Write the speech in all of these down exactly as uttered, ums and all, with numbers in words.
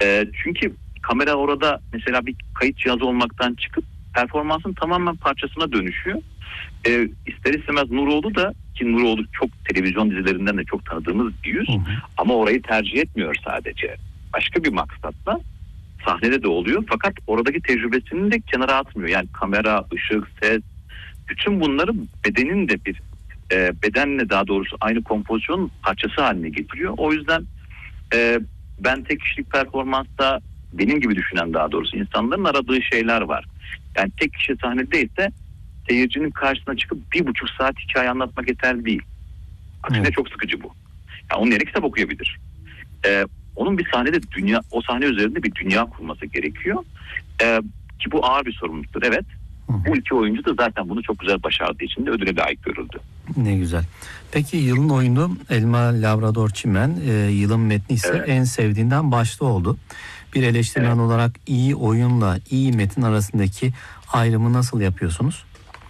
E, çünkü kamera orada mesela bir kayıt cihazı olmaktan çıkıp performansın tamamen parçasına dönüşüyor. E, ister istemez Nuroğlu da, ki Nuroğlu çok televizyon dizilerinden de çok tanıdığımız bir yüz, hı hı. ama orayı tercih etmiyor sadece. Başka bir maksatla sahnede de oluyor, fakat oradaki tecrübesini de kenara atmıyor. Yani kamera, ışık, ses, bütün bunları bedenin de bir e, bedenle daha doğrusu aynı kompozisyonun parçası haline getiriyor. O yüzden e, ben tek kişilik performansta benim gibi düşünen daha doğrusu insanların aradığı şeyler var. Yani tek kişi sahnedeyse seyircinin karşısına çıkıp bir buçuk saat hikaye anlatmak yeterli değil. Aksine evet. çok sıkıcı bu. Yani onun yerine kitap okuyabilir. Ee, onun bir sahnede dünya, o sahne üzerinde bir dünya kurması gerekiyor. Ee, ki bu ağır bir sorumluluktur. Evet. Hı. Bu iki oyuncu da zaten bunu çok güzel başardığı için de ödüle layık görüldü. Ne güzel. Peki yılın oyunu Elma Labrador Çimen, e, yılın metni ise evet. en sevdiğinden başta oldu. Bir eleştirmen evet. olarak iyi oyunla iyi metin arasındaki ayrımı nasıl yapıyorsunuz?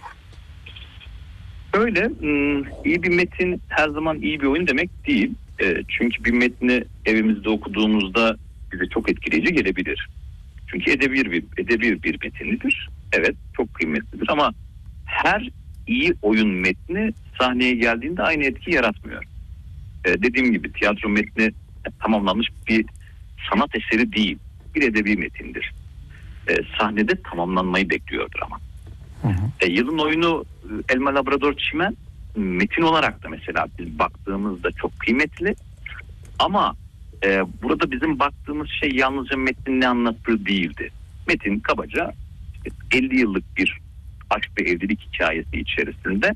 Öyle, iyi bir metin her zaman iyi bir oyun demek değil. Çünkü bir metni evimizde okuduğumuzda bize çok etkileyici gelebilir. Çünkü edebi bir, edebi bir metinlidir. Evet, çok kıymetlidir ama her iyi oyun metni sahneye geldiğinde aynı etki yaratmıyor. Dediğim gibi tiyatro metni tamamlanmış bir sanat eseri değil, bir edebi metindir. Sahnede tamamlanmayı bekliyordur ama. Hı hı. E, yılın oyunu Elma Labrador Çimen metin olarak da mesela biz baktığımızda çok kıymetli ama e, burada bizim baktığımız şey yalnızca metnin ne anlattığı değildi. Metin kabaca işte elli yıllık bir aşk ve evlilik hikayesi içerisinde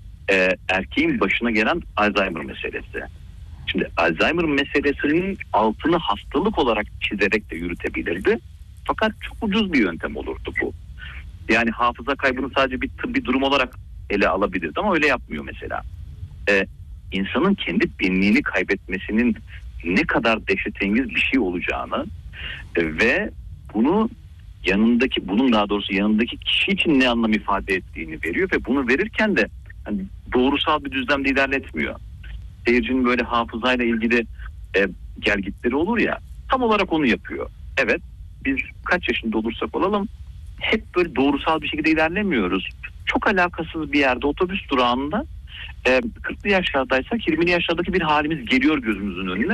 e, erkeğin başına gelen Alzheimer meselesi. Şimdi Alzheimer meselesinin altını hastalık olarak çizerek de yürütebilirdi. Fakat çok ucuz bir yöntem olurdu bu. Yani hafıza kaybını sadece bir tıbbi durum olarak ele alabilirdi ama öyle yapmıyor mesela. Ee, insanın kendi benliğini kaybetmesinin ne kadar dehşetengiz bir şey olacağını e, ve bunu yanındaki, bunun daha doğrusu yanındaki kişi için ne anlam ifade ettiğini veriyor ve bunu verirken de hani doğrusal bir düzlemde ilerletmiyor. Seyircinin böyle hafızayla ilgili e, gelgitleri olur ya, tam olarak onu yapıyor. Evet, biz kaç yaşında olursak olalım hep böyle doğrusal bir şekilde ilerlemiyoruz. Çok alakasız bir yerde otobüs durağında e, kırklı yaşlardaysak yirmili yaşlardaki bir halimiz geliyor gözümüzün önüne.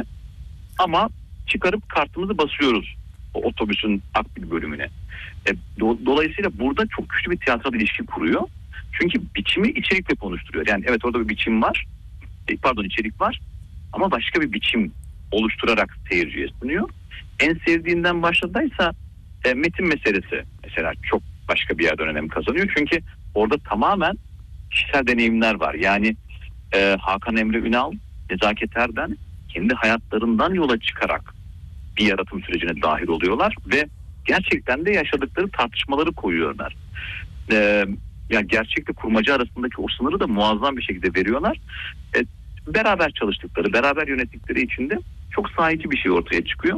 Ama çıkarıp kartımızı basıyoruz o otobüsün akbil bölümüne. E, do, dolayısıyla burada çok güçlü bir tiyatral ilişki kuruyor. Çünkü biçimi içerikle konuşturuyor. Yani evet orada bir biçim var. E, pardon içerik var. Ama başka bir biçim oluşturarak seyirciye sunuyor. En sevdiğinden başladıysa e, metin meselesi mesela çok başka bir yerden önem kazanıyor. Çünkü orada tamamen kişisel deneyimler var. Yani e, Hakan Emre Ünal, Nezaket Erden kendi hayatlarından yola çıkarak bir yaratım sürecine dahil oluyorlar ve gerçekten de yaşadıkları tartışmaları koyuyorlar. E, yani gerçekle kurmaca arasındaki o sınırı da muazzam bir şekilde veriyorlar. E, beraber çalıştıkları, beraber yönettikleri için de çok sahici bir şey ortaya çıkıyor.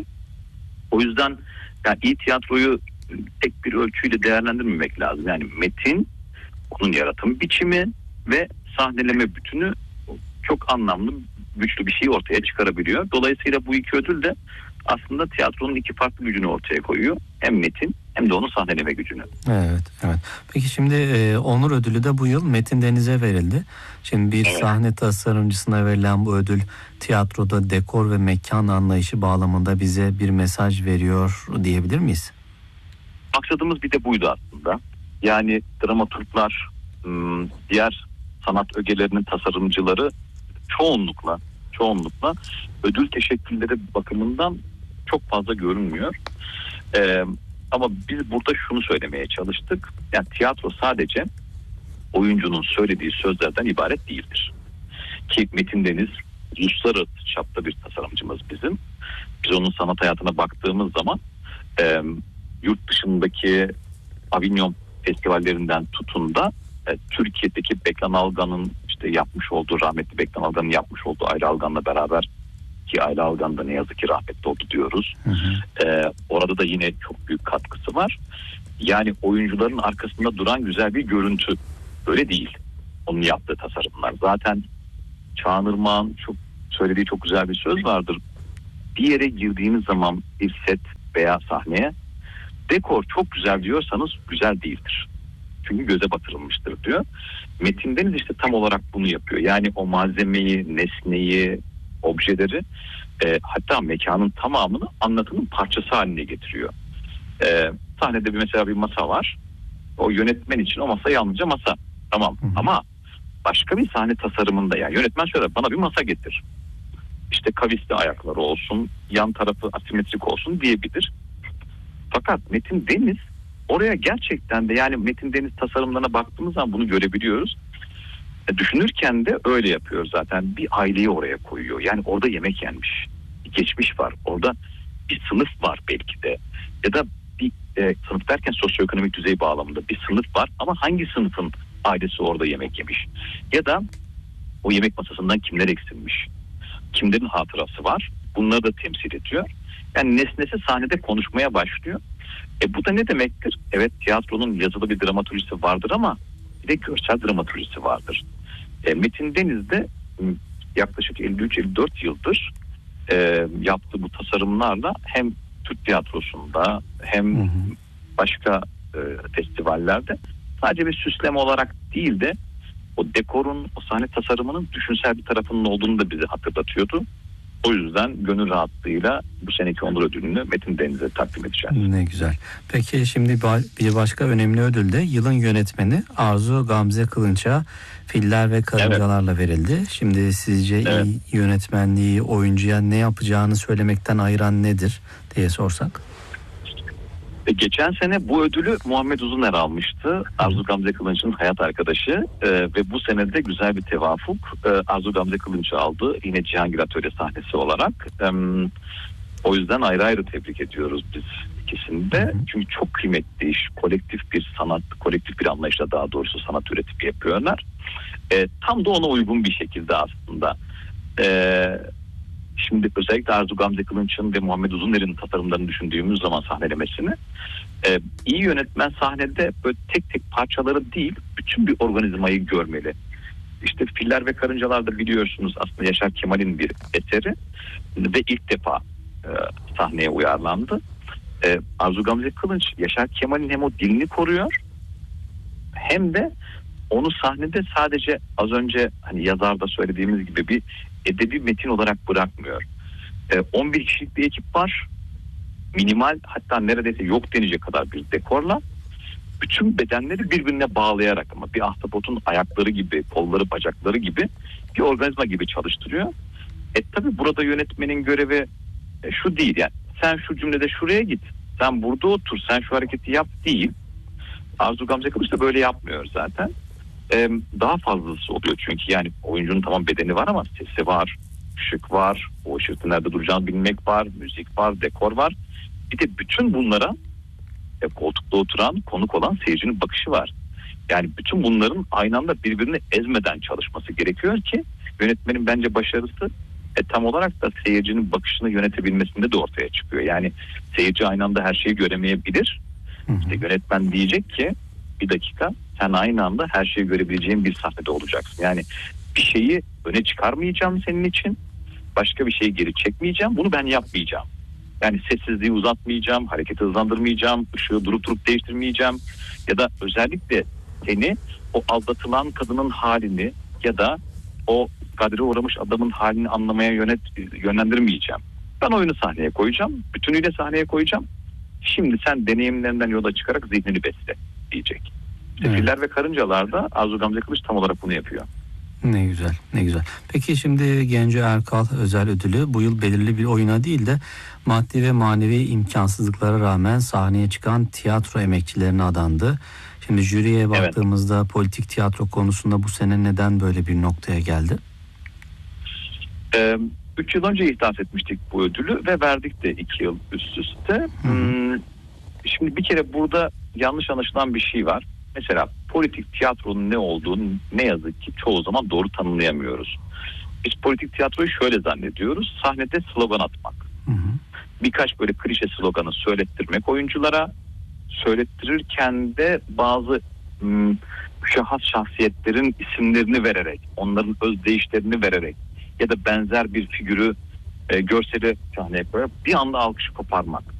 O yüzden yani iyi tiyatroyu tek bir ölçüyle değerlendirmemek lazım. Yani metin, onun yaratım biçimi ve sahneleme bütünü çok anlamlı, güçlü bir şey ortaya çıkarabiliyor. Dolayısıyla bu iki ödül de aslında tiyatronun iki farklı gücünü ortaya koyuyor. Hem metin hem de onun sahneleme gücünü. Evet, evet. Peki şimdi e, Onur Ödülü de bu yıl Metin Deniz'e verildi. Şimdi bir evet. sahne tasarımcısına verilen bu ödül tiyatroda dekor ve mekan anlayışı bağlamında bize bir mesaj veriyor diyebilir miyiz? Maksadımız bir de buydu aslında. Yani dramaturglar, diğer sanat ögelerinin tasarımcıları çoğunlukla çoğunlukla ödül teşekkürleri bakımından çok fazla görünmüyor. Ee, ama biz burada şunu söylemeye çalıştık. Yani tiyatro sadece oyuncunun söylediği sözlerden ibaret değildir. Ki Metin Deniz uluslararası çapta bir tasarımcımız bizim. Biz onun sanat hayatına baktığımız zaman e, yurt dışındaki Avignon festivallerinden tutun da e, Türkiye'deki Beklan Algan'ın işte yapmış olduğu, rahmetli Beklan Algan'ın yapmış olduğu Ayla Algan'la beraber, ki Ayla Algan da ne yazık ki rahmetli oldu diyoruz. Hı hı. E, orada da yine çok büyük katkısı var. Yani oyuncuların arkasında duran güzel bir görüntü. Öyle değil. Onun yaptığı tasarımlar. Zaten Çağan Irmak'ın çok söylediği çok güzel bir söz vardır. bir yere girdiğiniz zaman bir set veya sahneye dekor çok güzel diyorsanız güzel değildir. Çünkü göze batırılmıştır diyor. Metin Deniz işte tam olarak bunu yapıyor. Yani o malzemeyi, nesneyi, objeleri e, hatta mekanın tamamını anlatının parçası haline getiriyor. E, sahnede bir mesela bir masa var. O yönetmen için o masa yalnızca masa. Tamam. Hı hı. Ama başka bir sahne tasarımında yani yönetmen şöyle bana bir masa getir. İşte kavisli ayakları olsun, yan tarafı asimetrik olsun diyebilir. Fakat Metin Deniz oraya gerçekten de yani Metin Deniz tasarımlarına baktığımız zaman bunu görebiliyoruz. E, düşünürken de öyle yapıyor zaten. Bir aileyi oraya koyuyor. Yani orada yemek yenmiş. Bir geçmiş var. Orada bir sınıf var belki de. Ya da bir e, sınıf derken sosyoekonomik düzey bağlamında bir sınıf var ama hangi sınıfın ailesi orada yemek yemiş? Ya da o yemek masasından kimler eksilmiş? Kimlerin hatırası var? Bunları da temsil ediyor. Yani nesnesi sahnede konuşmaya başlıyor. E bu da ne demektir? Evet, tiyatronun yazılı bir dramaturjisi vardır ama bir de görsel dramaturjisi vardır. E, Metin Deniz de yaklaşık elli üç elli dört yıldır e, yaptığı bu tasarımlarla hem Türk tiyatrosunda hem hı hı. başka e, festivallerde sadece bir süsleme olarak değil de o dekorun, o sahne tasarımının düşünsel bir tarafının olduğunu da bize hatırlatıyordu. O yüzden gönül rahatlığıyla bu seneki Onur Ödülünü Metin Deniz'e takdim edeceğiz. Ne güzel. Peki şimdi bir başka önemli ödül de yılın yönetmeni Arzu Gamze Kılınç'a Filler ve Karıncalarla evet. verildi. Şimdi sizce evet. iyi yönetmenliği oyuncuya ne yapacağını söylemekten ayıran nedir diye sorsak? Geçen sene bu ödülü Muhammed Uzuner almıştı. Arzu Gamze Kılınç'ın hayat arkadaşı ee, ve bu sene de güzel bir tevafuk. Ee, Arzu Gamze Kılınç'ı aldı. Yine Cihangir Atölye sahnesi olarak. Ee, o yüzden ayrı ayrı tebrik ediyoruz biz ikisini de. Çünkü çok kıymetli iş. Kolektif bir sanat, kolektif bir anlayışla daha doğrusu sanat üretimi yapıyorlar. Ee, tam da ona uygun bir şekilde aslında. Ee, Şimdi özellikle Arzu Gamze Kılınç'ın ve Muhammed Uzuner'in tasarımlarını düşündüğümüz zaman sahnelemesini e, iyi yönetmen sahnede böyle tek tek parçaları değil bütün bir organizmayı görmeli. İşte Filler ve Karıncalar'da biliyorsunuz aslında Yaşar Kemal'in bir eseri ve ilk defa e, sahneye uyarlandı. E, Arzu Gamze Kılınç Yaşar Kemal'in hem o dilini koruyor hem de onu sahnede sadece az önce hani yazarda söylediğimiz gibi bir edebi metin olarak bırakmıyor. Ee, on bir kişilik bir ekip var. Minimal hatta neredeyse yok denecek kadar bir dekorla bütün bedenleri birbirine bağlayarak ama bir ahtapotun ayakları gibi, kolları, bacakları gibi bir organizma gibi çalıştırıyor. E tabi burada yönetmenin görevi e, şu değil yani sen şu cümlede şuraya git, sen burada otur, sen şu hareketi yap değil. Arzu Gamze Kılıç da böyle yapmıyor zaten. Ee, daha fazlası oluyor çünkü yani oyuncunun tamam bedeni var ama sesi var, ışık var, o ışıkta nerede duracağını bilmek var, müzik var, dekor var. Bir de bütün bunlara e, koltukta oturan, konuk olan seyircinin bakışı var. Yani bütün bunların aynı anda birbirini ezmeden çalışması gerekiyor ki yönetmenin bence başarısı e, tam olarak da seyircinin bakışını yönetebilmesinde de ortaya çıkıyor. Yani seyirci aynı anda her şeyi göremeyebilir. Hı hı. İşte yönetmen diyecek ki bir dakika sen aynı anda her şeyi görebileceğin bir sahnede olacaksın. Yani bir şeyi öne çıkarmayacağım senin için. Başka bir şeyi geri çekmeyeceğim. Bunu ben yapmayacağım. Yani sessizliği uzatmayacağım. Hareketi hızlandırmayacağım. Işığı durup durup değiştirmeyeceğim. Ya da özellikle seni o aldatılan kadının halini ya da o kadere uğramış adamın halini anlamaya yönet, yönlendirmeyeceğim. Ben oyunu sahneye koyacağım. Bütünüyle sahneye koyacağım. Şimdi sen deneyimlerinden yola çıkarak zihnini besle diyecek. İşte evet. Filler ve Karıncalar'da Arzu Gamze Kılıç tam olarak bunu yapıyor. Ne güzel, ne güzel. Peki şimdi Genco Erkal özel ödülü bu yıl belirli bir oyuna değil de maddi ve manevi imkansızlıklara rağmen sahneye çıkan tiyatro emekçilerine adandı. Şimdi jüriye baktığımızda evet. politik tiyatro konusunda bu sene neden böyle bir noktaya geldi? Ee, üç yıl önce ihdas etmiştik bu ödülü ve verdik de iki yıl üst üste. Hmm, şimdi bir kere burada yanlış anlaşılan bir şey var. Mesela politik tiyatronun ne olduğunu ne yazık ki çoğu zaman doğru tanımlayamıyoruz. Biz politik tiyatroyu şöyle zannediyoruz. Sahnede slogan atmak. Hı hı. Birkaç böyle klişe sloganı söylettirmek oyunculara. Söylettirirken de bazı ım, şahıs şahsiyetlerin isimlerini vererek, onların özdeyişlerini vererek ya da benzer bir figürü e, görseli sahneye koyarak bir anda alkışı koparmak.